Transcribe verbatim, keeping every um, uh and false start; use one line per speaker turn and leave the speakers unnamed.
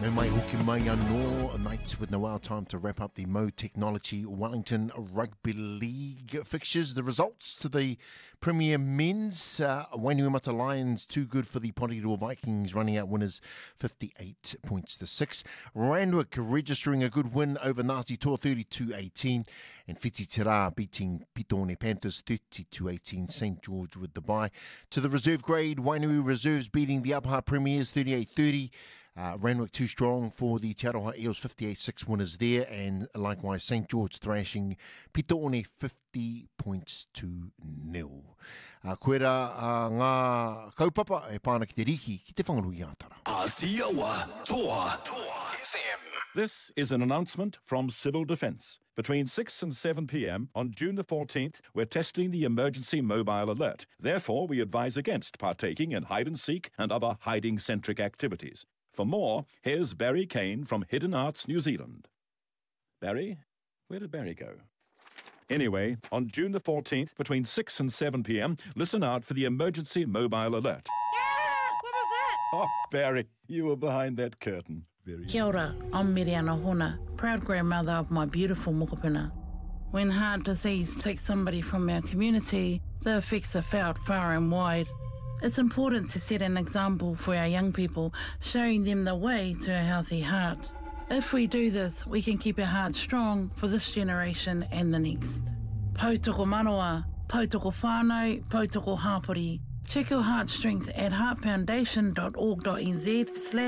Me mai hoki mai anō, mates, with no hour time to wrap up the Mo Technology Wellington Rugby League fixtures. The results to the Premier Men's, uh, Wainuiomata Lions too good for the Porirua Vikings, running out winners fifty-eight points to six. Randwick registering a good win over Ngāti Toa thirty-two eighteen, and Whiti Tirā beating Pitone Panthers thirty-two eighteen. Saint George with the bye. To the reserve grade, Wainui Reserves beating the Upper Premiers thirty-eight thirty. Uh, Randwick too strong for the Te Aroha Eels, fifty-eight six winners there, and likewise Saint George thrashing Pitone fifty points to nil. Uh, koera uh, ngā kaupapa e pāna ki te riki ki te whangarui ātara.
Aotearoa Toa F M.
This is an announcement from Civil Defence. Between six and seven p.m. on June the fourteenth, we're testing the emergency mobile alert. Therefore, we advise against partaking in hide-and-seek and other hiding-centric activities. For more, here's Barry Kane from Hidden Arts New Zealand. Barry? Where did Barry go? Anyway, on June the fourteenth, between six and seven p.m, listen out for the emergency mobile alert.
Yeah! What was that?
Oh, Barry, you were behind that curtain. Very
Kia ora, I'm Miriana Hona, proud grandmother of my beautiful mokopuna. When heart disease takes somebody from our community, the effects are felt far and wide. It's important to set an example for our young people, showing them the way to a healthy heart. If we do this, we can keep our heart strong for this generation and the next. Pautoko manoa, pautoko whānau, pautoko hāpori. Check your heart strength at heart foundation dot org dot n z slash